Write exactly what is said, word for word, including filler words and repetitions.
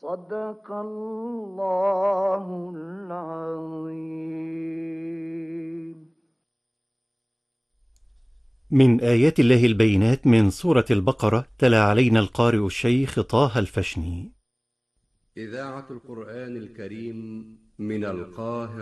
صدق الله العظيم. من آيات الله البينات من سورة البقرة، تلا علينا القارئ الشيخ طه الفشني. إذاعة القرآن الكريم من القاهرة.